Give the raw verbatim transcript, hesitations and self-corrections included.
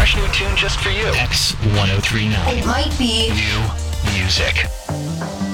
fresh new tune just for you. X ten thirty-nine. It might be new music.